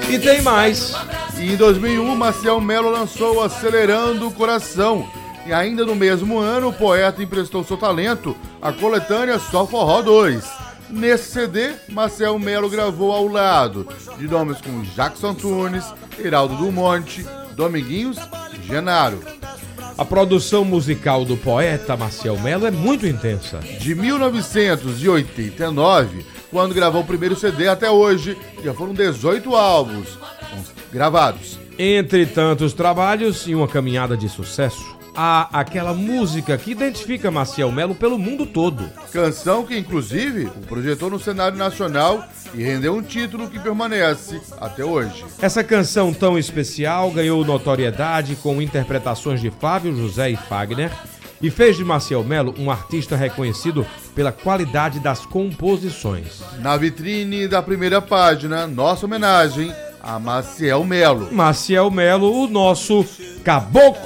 E tem mais. E em 2001, Maciel Melo lançou Acelerando o Coração. E ainda no mesmo ano, o poeta emprestou seu talento à coletânea Só Forró 2. Nesse CD, Maciel Melo gravou ao lado de nomes como Jackson Antunes, Heraldo do Monte, Dominguinhos e Genaro. A produção musical do poeta Maciel Melo é muito intensa. De 1989, quando gravou o primeiro CD, até hoje, já foram 18 álbuns gravados. Entre tantos trabalhos e uma caminhada de sucesso, há aquela música que identifica Maciel Melo pelo mundo todo. Canção que, inclusive, o projetou no cenário nacional e rendeu um título que permanece até hoje. Essa canção tão especial ganhou notoriedade com interpretações de Flávio José e Fagner e fez de Maciel Melo um artista reconhecido pela qualidade das composições. Na vitrine da primeira página, nossa homenagem a Maciel Melo. Maciel Melo, o nosso caboclo